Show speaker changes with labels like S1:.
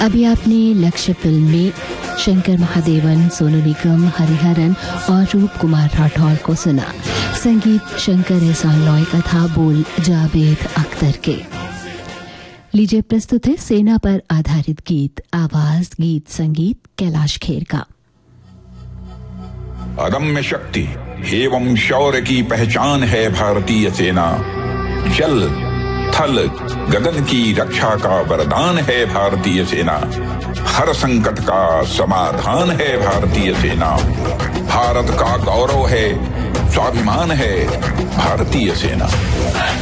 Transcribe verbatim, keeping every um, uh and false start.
S1: अभी आपने लक्ष्य फिल्म में शंकर महादेवन, सोनू निगम, हरिहरन और रूप कुमार राठौर को सुना। संगीत शंकर एहसान लॉय का था, बोल जावेद अख्तर के। लीजिए प्रस्तुत है सेना पर आधारित गीत, आवाज गीत संगीत कैलाश खेर का।
S2: अदम्य शक्ति एवं शौर्य की पहचान है भारतीय सेना। जल थल गगन की रक्षा का वरदान है भारतीय सेना। हर संकट का समाधान है भारतीय सेना। भारत का गौरव है, स्वाभिमान है भारतीय सेना।